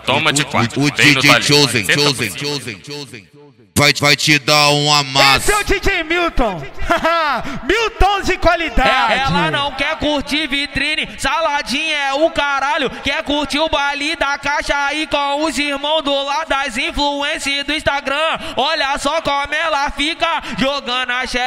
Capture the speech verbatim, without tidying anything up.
toma de quatro. O D J Chosen, Chosen, Chosen, Chosen. Vai, vai te dar um amasso. Esse é o D J Milton. Milton de qualidade. É, ela não quer curtir vitrine, saladinha é o caralho. Quer curtir o baile da caixa aí com os irmãos do lado das influências do Instagram. Olha só como ela fica jogando a xereca.